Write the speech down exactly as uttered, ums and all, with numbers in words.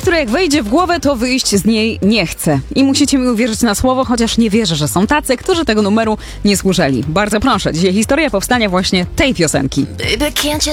która jak wejdzie w głowę, to wyjść z niej nie chce. I musicie mi uwierzyć na słowo, chociaż nie wierzę, że są tacy, którzy tego numeru nie słyszeli. Bardzo proszę, dzisiaj historia powstania właśnie tej piosenki. Baby, can't you